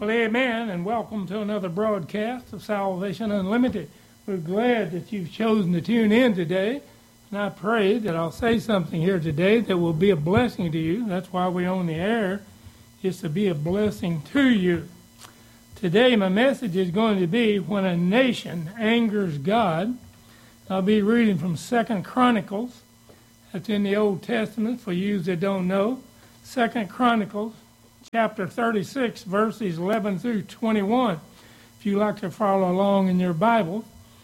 Well, amen, and welcome to another broadcast of Salvation Unlimited. We're glad that you've chosen to tune in today, and I pray that I'll say something here today that will be a blessing to you. That's why we're on the air, is to be a blessing to you. Today, my message is going to be When a Nation Angers God. I'll be reading from 2 Chronicles. That's in the Old Testament, for you that don't know. 2 Chronicles, chapter 36, verses 11 through 21, if you like to follow along in your Bible.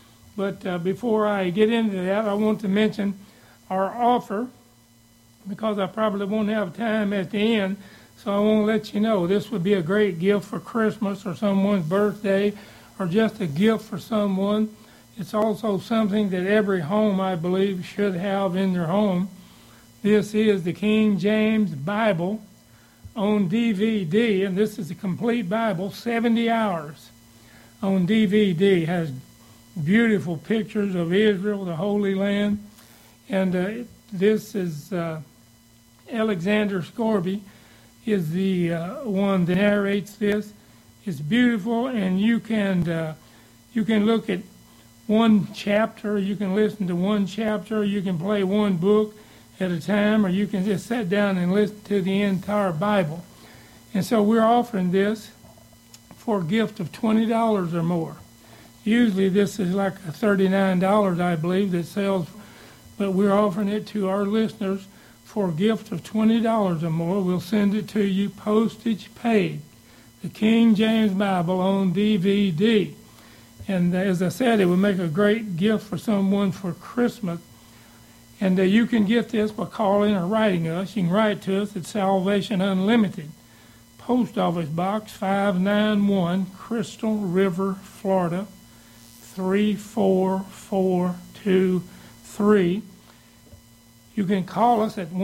But before I get into that, I want to mention our offer, because I probably won't have time at the end, so I want to let you know this would be a great gift for Christmas or someone's birthday or just a gift for someone. It's also something that every home, I believe, should have in their home. This is the King James Bible on DVD, and this is a complete Bible, 70 hours on DVD. It has beautiful pictures of Israel, the Holy Land, and this is Alexander Scourby is the one that narrates this. It's beautiful, and you can look at one chapter, you can listen to one chapter, you can play one book at a time, or you can just sit down and listen to the entire Bible. And so we're offering this for a gift of $20 or more. Usually this is like $39, I believe, that sells, but we're offering it to our listeners for a gift of $20 or more. We'll send it to you postage paid. The King James Bible on DVD. And as I said, it would make a great gift for someone for Christmas. And you can get this by calling or writing us. You can write to us at Salvation Unlimited, Post Office Box 591, Crystal River, Florida, 34423. You can call us at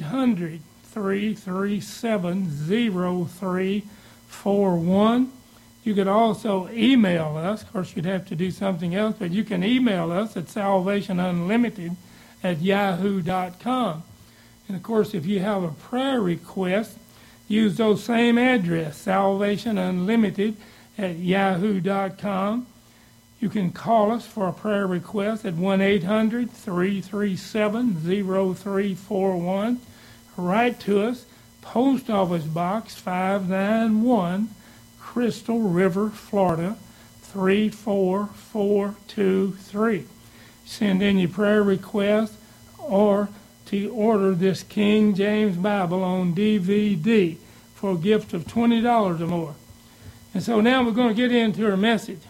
1-800-337-0341. You could also email us. Of course, you'd have to do something else, but you can email us at salvationunlimited@yahoo.com. And, of course, if you have a prayer request, use those same address, salvationunlimited@yahoo.com. You can call us for a prayer request at 1-800-337-0341. Write to us, Post Office Box 591, Crystal River, Florida, 34423. Send in your prayer request or to order this King James Bible on DVD for a gift of $20 or more. And so now we're going to get into our message.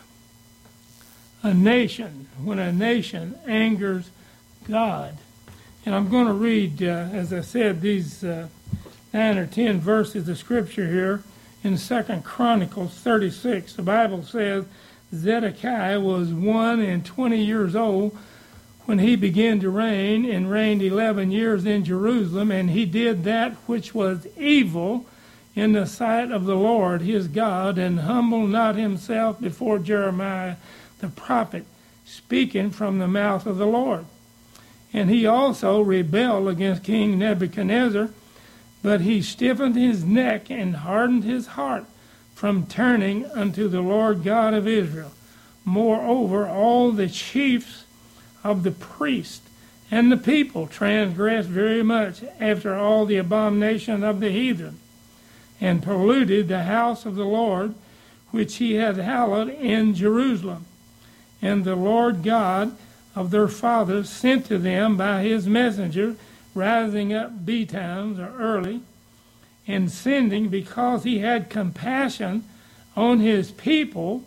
A nation, when a nation angers God. And I'm going to read, as I said, these 9 or 10 verses of Scripture here in 2 Chronicles 36. The Bible says Zedekiah was 21 years old when he began to reign, and reigned 11 years in Jerusalem, and he did that which was evil in the sight of the Lord his God, and humbled not himself before Jeremiah the prophet, speaking from the mouth of the Lord. And he also rebelled against King Nebuchadnezzar, but he stiffened his neck and hardened his heart from turning unto the Lord God of Israel. Moreover, all the chiefs of the priests and the people transgressed very much after all the abomination of the heathen, and polluted the house of the Lord, which he had hallowed in Jerusalem. And the Lord God of their fathers sent to them by his messenger, rising up betimes or early, and sending, because he had compassion on his people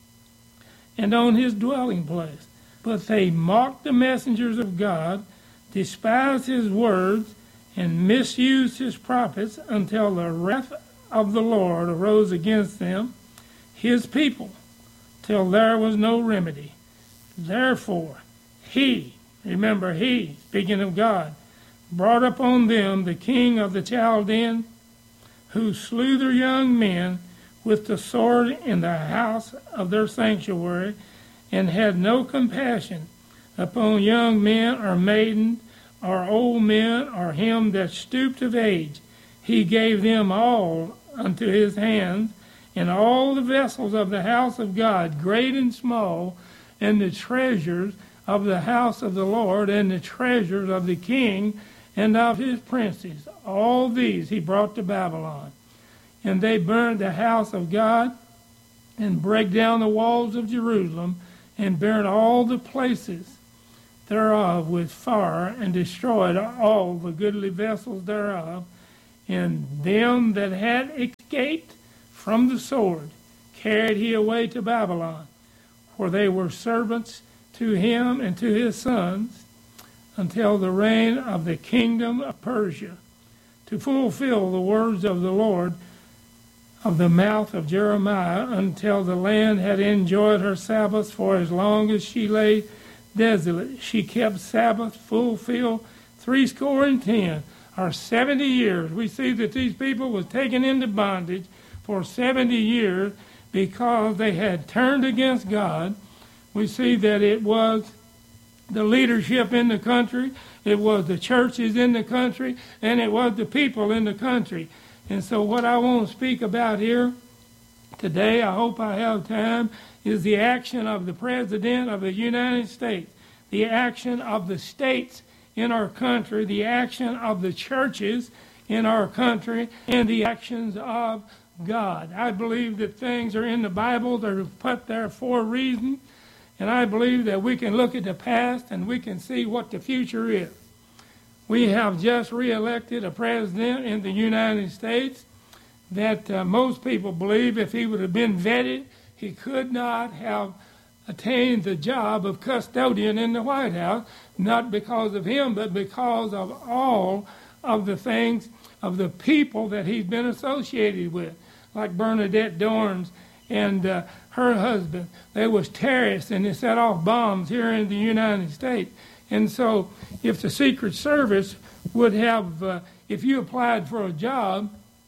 and on his dwelling place. But they mocked the messengers of God, despised his words, and misused his prophets, until the wrath of the Lord arose against them, his people, till there was no remedy. Therefore he, remember he, speaking of God, brought upon them the king of the Chaldeans, who slew their young men with the sword in the house of their sanctuary, and had no compassion upon young men or maidens or old men or him that stooped of age. He gave them all unto his hands, and all the vessels of the house of God, great and small, and the treasures of the house of the Lord, and the treasures of the king and of his princes. All these he brought to Babylon. And they burned the house of God, and brake down the walls of Jerusalem, and burned all the places thereof with fire, and destroyed all the goodly vessels thereof. And them that had escaped from the sword carried he away to Babylon, for they were servants to him and to his sons, until the reign of the kingdom of Persia, to fulfill the words of the Lord of the mouth of Jeremiah, until the land had enjoyed her Sabbaths, for as long as she lay desolate. She kept Sabbath fulfilled 70, or 70 years. We see that these people was taken into bondage for 70 years because they had turned against God. We see that it was the leadership in the country, it was the churches in the country, and it was the people in the country. And so what I want to speak about here today, I hope I have time, is the action of the President of the United States, the action of the states in our country, the action of the churches in our country, and the actions of God. I believe that things are in the Bible, they're put there for a reason, and I believe that we can look at the past and we can see what the future is. We have just re-elected a president in the United States that most people believe if he would have been vetted, he could not have attained the job of custodian in the White House, not because of him, but because of all of the things of the people that he's been associated with, like Bernadette Dorns and her husband. They was terrorists and they set off bombs here in the United States. And so if the Secret Service would have, if you applied for a job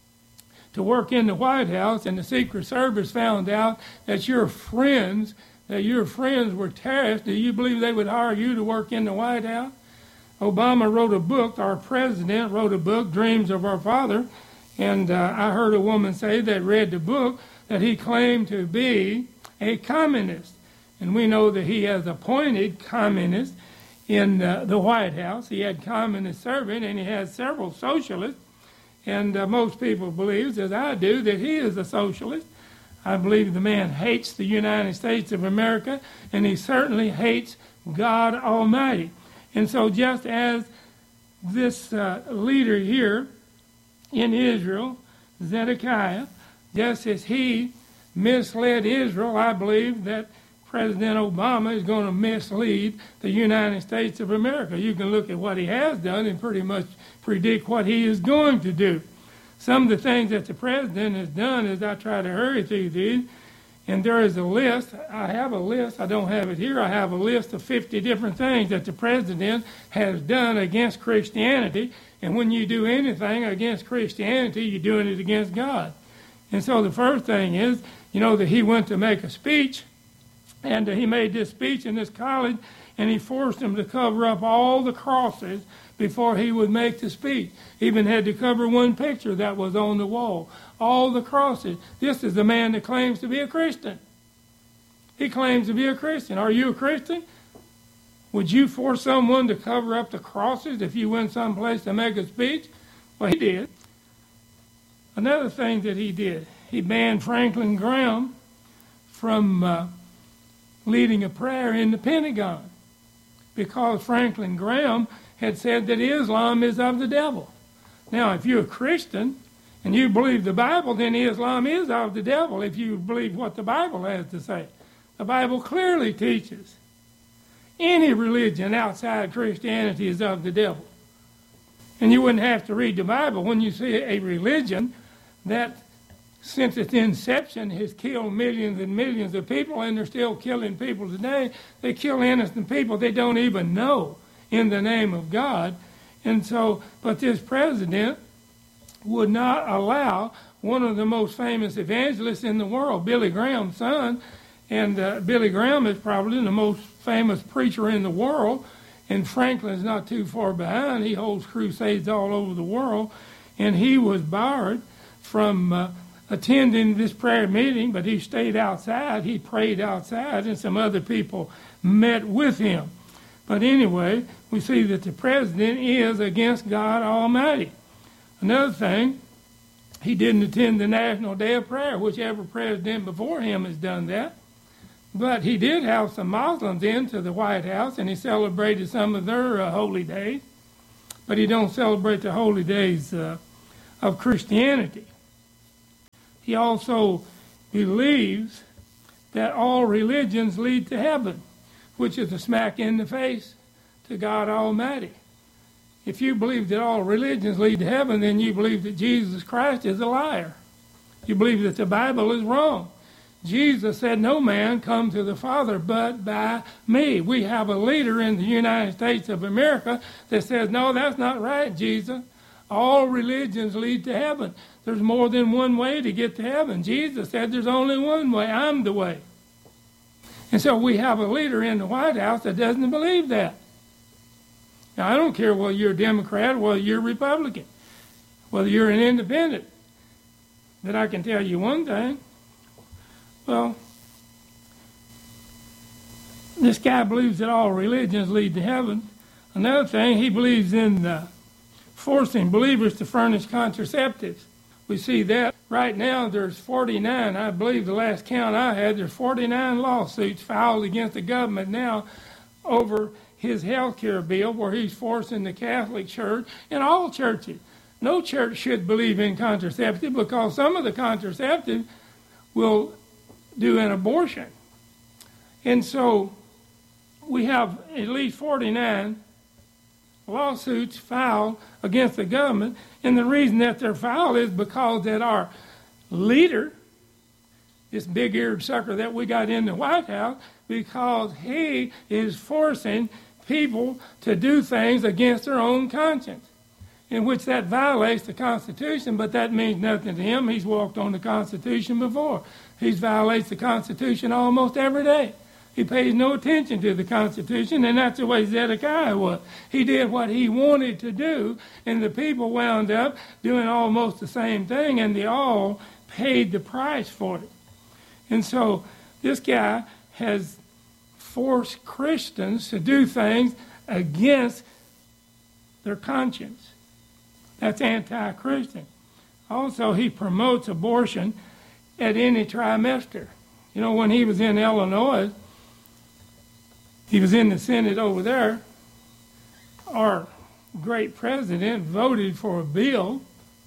to work in the White House and the Secret Service found out that your friends were terrorists, do you believe they would hire you to work in the White House? Obama wrote a book, our president wrote a book, Dreams of Our Father, and I heard a woman say that read the book that he claimed to be a communist. And we know that he has appointed communists in the White House. He had communist servant, and he has several socialists. And most people believe, as I do, that he is a socialist. I believe the man hates the United States of America, and he certainly hates God Almighty. And so just as this leader here in Israel, Zedekiah, just as he misled Israel, I believe that President Obama is going to mislead the United States of America. You can look at what he has done and pretty much predict what he is going to do. Some of the things that the president has done is I try to hurry through these, and there is a list. I have a list. I don't have it here. I have a list of 50 different things that the president has done against Christianity, and when you do anything against Christianity, you're doing it against God. And so the first thing is, that he went to make a speech, and he made this speech in this college, and he forced them to cover up all the crosses before he would make the speech. Even had to cover one picture that was on the wall. All the crosses. This is the man that claims to be a Christian. He claims to be a Christian. Are you a Christian? Would you force someone to cover up the crosses if you went someplace to make a speech? Well, he did. Another thing that he did, he banned Franklin Graham from leading a prayer in the Pentagon, because Franklin Graham had said that Islam is of the devil. Now, if you're a Christian and you believe the Bible, then Islam is of the devil if you believe what the Bible has to say. The Bible clearly teaches any religion outside Christianity is of the devil. And you wouldn't have to read the Bible when you see a religion that since its inception has killed millions and millions of people, and they're still killing people today. They kill innocent people they don't even know in the name of God. And so, but this president would not allow one of the most famous evangelists in the world, Billy Graham's son, and Billy Graham is probably the most famous preacher in the world, and Franklin's not too far behind. He holds crusades all over the world, and he was barred from attending this prayer meeting, but he stayed outside. He prayed outside, and some other people met with him. But anyway, we see that the president is against God Almighty. Another thing, he didn't attend the National Day of Prayer. Whichever president before him has done that. But he did have some Muslims into the White House, and he celebrated some of their holy days. But he don't celebrate the holy days of Christianity. He also believes that all religions lead to heaven, which is a smack in the face to God Almighty. If you believe that all religions lead to heaven, then you believe that Jesus Christ is a liar. You believe that the Bible is wrong. Jesus said, no man come to the Father but by me. We have a leader in the United States of America that says, no, that's not right, Jesus. All religions lead to heaven. There's more than one way to get to heaven. Jesus said there's only one way. I'm the way. And so we have a leader in the White House that doesn't believe that. Now, I don't care whether you're a Democrat or whether you're a Republican, whether you're an independent. But I can tell you one thing. Well, this guy believes that all religions lead to heaven. Another thing, he believes in forcing believers to furnish contraceptives. We see that right now there's 49, I believe the last count I had, there's 49 lawsuits filed against the government now over his health care bill where he's forcing the Catholic Church and all churches. No church should believe in contraceptive because some of the contraceptive will do an abortion. And so we have at least 49 lawsuits filed against the government, and the reason that they're filed is because that our leader, this big-eared sucker that we got in the White House, because he is forcing people to do things against their own conscience, in which that violates the Constitution, but that means nothing to him. He's walked on the Constitution before. He violates the Constitution almost every day. He pays no attention to the Constitution, and that's the way Zedekiah was. He did what he wanted to do, and the people wound up doing almost the same thing, and they all paid the price for it. And so this guy has forced Christians to do things against their conscience. That's anti-Christian. Also, he promotes abortion at any trimester. You know, when he was in Illinois, he was in the Senate over there, our great president voted for a bill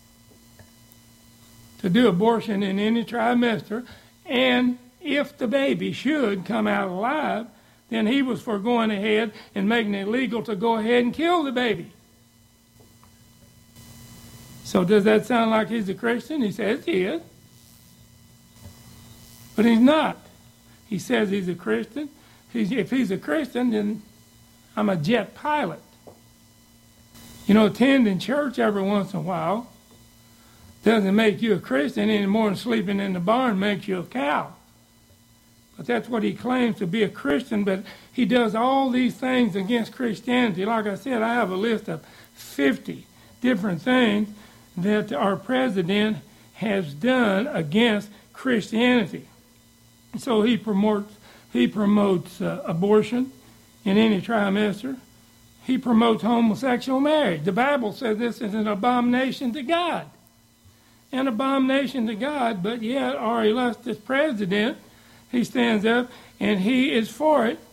to do abortion in any trimester, and if the baby should come out alive, then he was for going ahead and making it legal to go ahead and kill the baby. So does that sound like he's a Christian? He says he is. But he's not. He says he's a Christian. If he's a Christian, then I'm a jet pilot. You know, attending church every once in a while doesn't make you a Christian any more than sleeping in the barn makes you a cow. But that's what he claims to be a Christian, but he does all these things against Christianity. Like I said, I have a list of 50 different things that our president has done against Christianity. So he promotes abortion in any trimester. He promotes homosexual marriage. The Bible says this is an abomination to God. An abomination to God, but yet our illustrious president, he stands up and he is for it.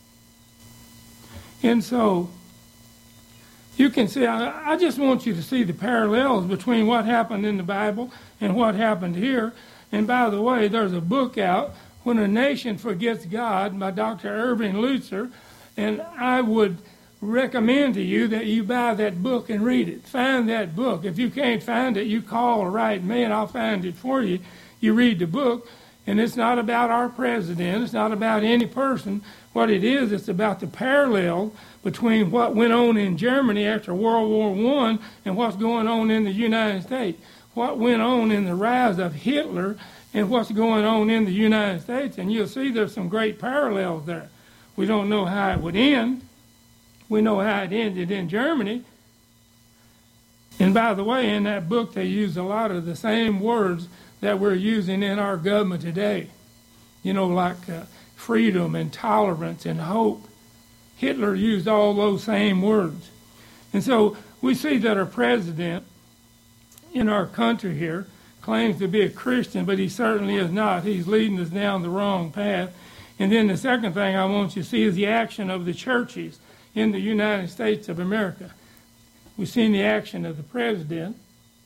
And so you can see, I just want you to see the parallels between what happened in the Bible and what happened here. And by the way, there's a book out, When a Nation Forgets God, by Dr. Irving Lutzer, and I would recommend to you that you buy that book and read it. Find that book. If you can't find it, you call or write me and I'll find it for you. You read the book, and it's not about our president. It's not about any person. What it is, it's about the parallel between what went on in Germany after World War I and what's going on in the United States. What went on in the rise of Hitler and what's going on in the United States. And you'll see there's some great parallels there. We don't know how it would end. We know how it ended in Germany. And by the way, in that book, they use a lot of the same words that we're using in our government today. Like freedom and tolerance and hope. Hitler used all those same words. And so we see that our president in our country here claims to be a Christian, but he certainly is not. He's leading us down the wrong path. And then the second thing I want you to see is the action of the churches in the United States of America. We've seen the action of the president.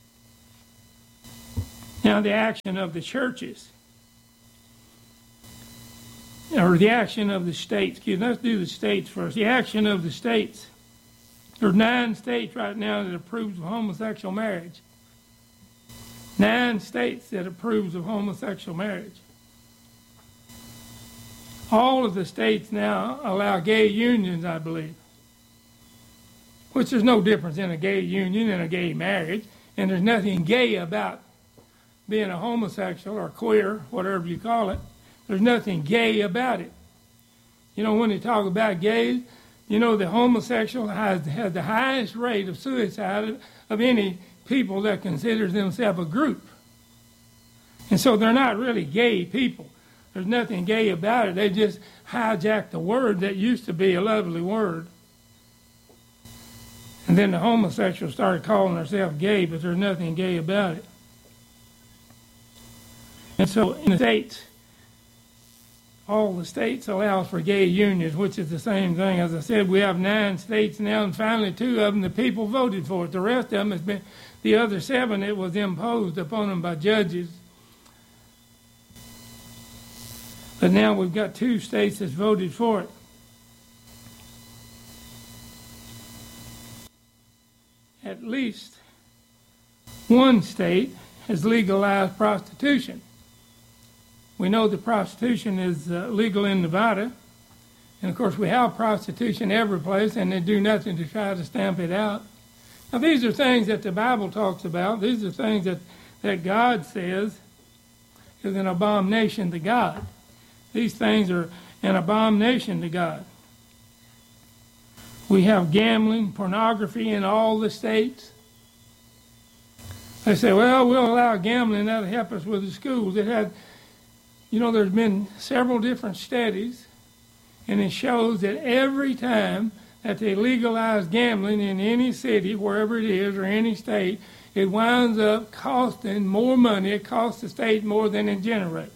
Now the action of the churches. Or the action of the states. Let's do the states first. The action of the states. There are 9 states right now that approves of homosexual marriage. 9 states that approves of homosexual marriage. All of the states now allow gay unions, I believe. Which there's no difference in a gay union and a gay marriage. And there's nothing gay about being a homosexual or queer, whatever you call it. There's nothing gay about it. When they talk about gays, the homosexual has the highest rate of suicide of any people that considers themselves a group. And so they're not really gay people. There's nothing gay about it. They just hijacked the word that used to be a lovely word. And then the homosexuals started calling themselves gay, but there's nothing gay about it. And so in the states, all the states allow for gay unions, which is the same thing. As I said, we have 9 states now, and finally 2 of them, the people voted for it. The rest of them has been, the other 7, it was imposed upon them by judges. But now we've got 2 states that's voted for it. At least one state has legalized prostitution. We know that prostitution is legal in Nevada. And, of course, we have prostitution every place, and they do nothing to try to stamp it out. Now, these are things that the Bible talks about. These are things that God says is an abomination to God. These things are an abomination to God. We have gambling, pornography in all the states. They say, well, we'll allow gambling. That'll help us with the schools. There's been several different studies, and it shows that every time that they legalize gambling in any city, wherever it is, or any state, it winds up costing more money. It costs the state more than it generates.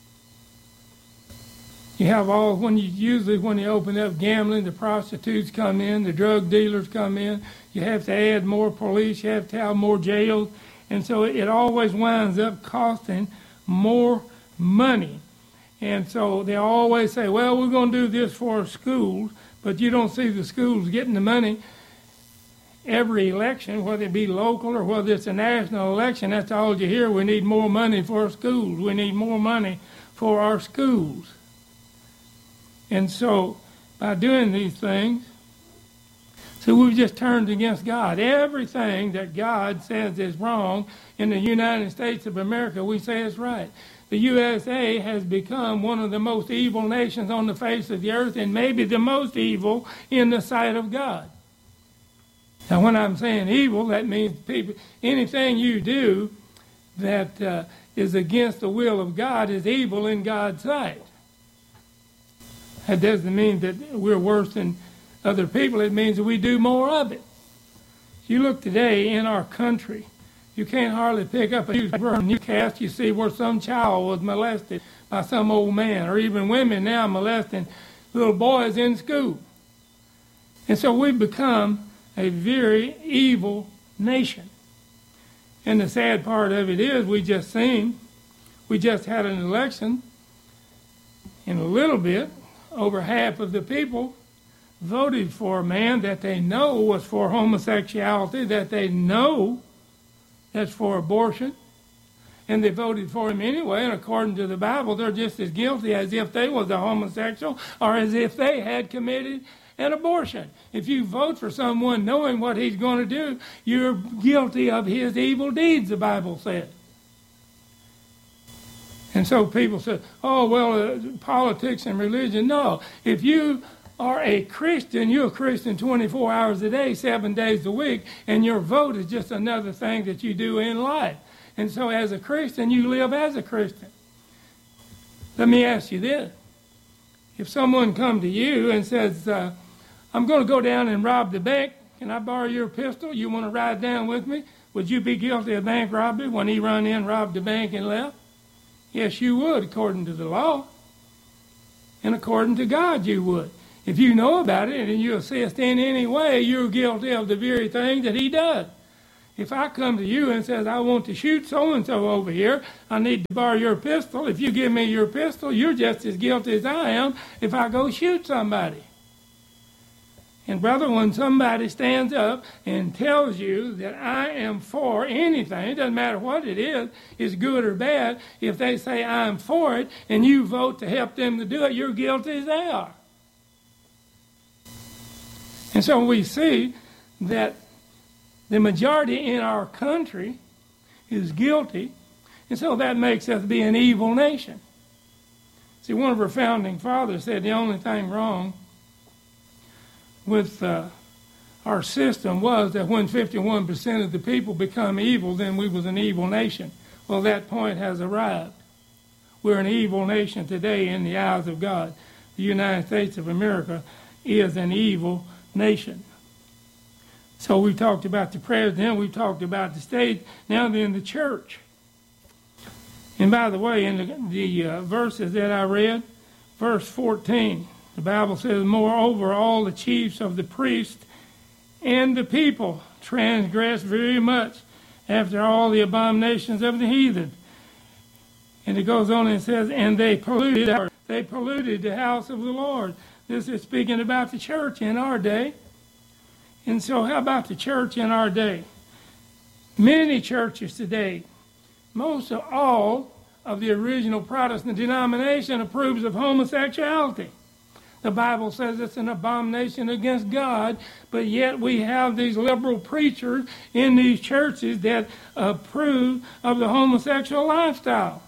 You have usually when you open up gambling, the prostitutes come in, the drug dealers come in. You have to add more police. You have to have more jails. And so it always winds up costing more money. And so they always say, well, we're going to do this for schools, but you don't see the schools getting the money. Every election, whether it be local or whether it's a national election, that's all you hear. We need more money for our schools. We need more money for our schools. And so by doing these things, so we've just turned against God. Everything that God says is wrong in the United States of America, we say is right. The USA has become one of the most evil nations on the face of the earth, and maybe the most evil in the sight of God. Now, when I'm saying evil, that means anything you do that is against the will of God is evil in God's sight. That doesn't mean that we're worse than other people. It means that we do more of it. If you look today in our country, you can't hardly pick up a newscast you see where some child was molested by some old man, or even women now molesting little boys in school. And so we've become a very evil nation. And the sad part of it is we just had an election. In a little bit, over half of the people voted for a man that they know was for homosexuality, that they know that's for abortion, and they voted for him anyway, and according to the Bible, they're just as guilty as if they was a homosexual or as if they had committed an abortion. If you vote for someone knowing what he's going to do, you're guilty of his evil deeds, the Bible says. And so people say, oh, well, politics and religion. No, if you are a Christian, you're a Christian 24 hours a day, 7 days a week, and your vote is just another thing that you do in life. And so as a Christian, you live as a Christian. Let me ask you this. If someone comes to you and says, I'm going to go down and rob the bank, can I borrow your pistol? You want to ride down with me? Would you be guilty of bank robbery when he run in, robbed the bank, and left? Yes, you would, according to the law. And according to God, you would. If you know about it and you assist in any way, you're guilty of the very thing that he does. If I come to you and says, I want to shoot so-and-so over here, I need to borrow your pistol. If you give me your pistol, you're just as guilty as I am if I go shoot somebody. And brother, when somebody stands up and tells you that I am for anything, it doesn't matter what it is good or bad, if they say I'm for it and you vote to help them to do it, you're guilty as they are. And so we see that the majority in our country is guilty, and so that makes us be an evil nation. See, one of our founding fathers said the only thing wrong with our system was that when 51% of the people become evil, then we was an evil nation. Well, that point has arrived. We're an evil nation today in the eyes of God. The United States of America is an evil nation. So we talked about the president, we talked about the state, now then the church. And by the way, in the verses that I read, verse 14, the Bible says, moreover, all the chiefs of the priests and the people transgressed very much after all the abominations of the heathen. And it goes on and says, and they polluted the house of the Lord. This is speaking about the church in our day. And so how about the church in our day? Many churches today, most of all of the original Protestant denomination approves of homosexuality. The Bible says it's an abomination against God, but yet we have these liberal preachers in these churches that approve of the homosexual lifestyle.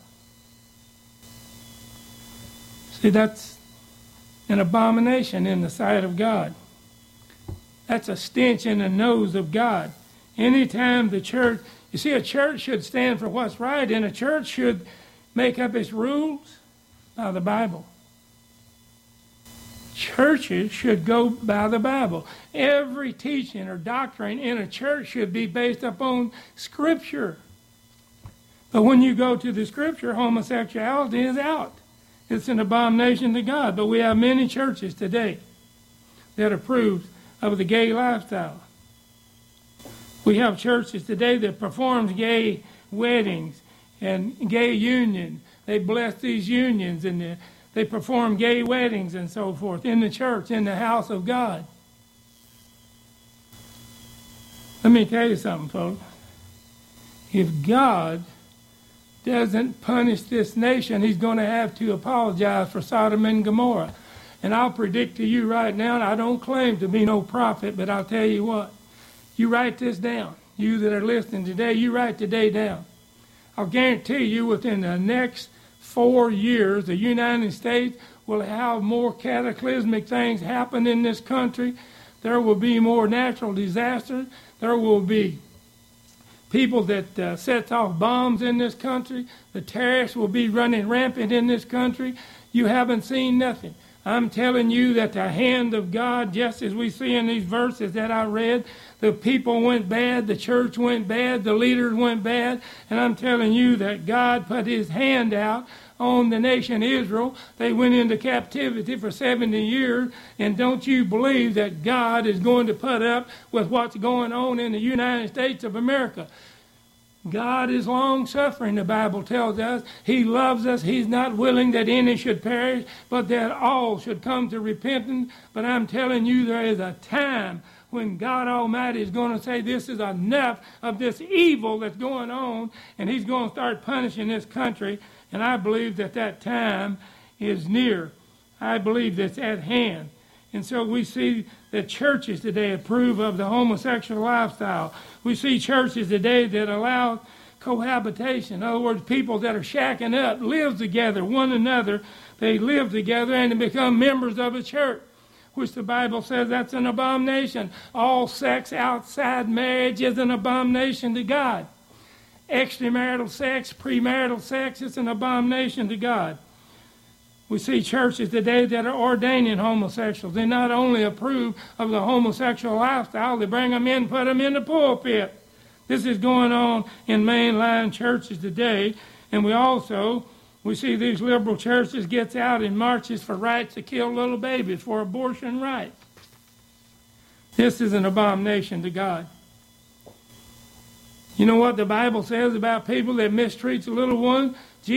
See, that's an abomination in the sight of God. That's a stench in the nose of God. Anytime the church, you see, a church should stand for what's right, and a church should make up its rules by the Bible. Churches should go by the Bible. Every teaching or doctrine in a church should be based upon Scripture. But when you go to the Scripture, homosexuality is out. It's an abomination to God. But we have many churches today that approve of the gay lifestyle. We have churches today that performs gay weddings and gay unions. They bless these unions and they perform gay weddings and so forth in the church, in the house of God. Let me tell you something, folks. If God doesn't punish this nation, he's going to have to apologize for Sodom and Gomorrah. And I'll predict to you right now, and I don't claim to be no prophet, but I'll tell you what. You write this down. You that are listening today, you write today down. I'll guarantee you within the next 4 years, the United States will have more cataclysmic things happen in this country. There will be more natural disasters. There will be people that sets off bombs in this country. The terrorists will be running rampant in this country. You haven't seen nothing. I'm telling you that the hand of God, just as we see in these verses that I read, the people went bad, the church went bad, the leaders went bad, and I'm telling you that God put his hand out on the nation Israel. They went into captivity for 70 years, and don't you believe that God is going to put up with what's going on in the United States of America? God is long-suffering, the Bible tells us. He loves us. He's not willing that any should perish, but that all should come to repentance. But I'm telling you, there is a time when God Almighty is going to say, this is enough of this evil that's going on, and he's going to start punishing this country. And I believe that that time is near. I believe that's at hand. And so we see that churches today approve of the homosexual lifestyle. We see churches today that allow cohabitation. In other words, people that are shacking up live together, one another. They live together and they become members of a church, which the Bible says that's an abomination. All sex outside marriage is an abomination to God. extramarital sex, premarital sex. It's an abomination to God. We see churches today that are ordaining homosexuals. They not only approve of the homosexual lifestyle, they bring them in, put them in the pulpit. This is going on in mainline churches today. And we see these liberal churches gets out and marches for rights to kill little babies, for abortion rights. This is an abomination to God. You know what the Bible says about people that mistreat the little ones?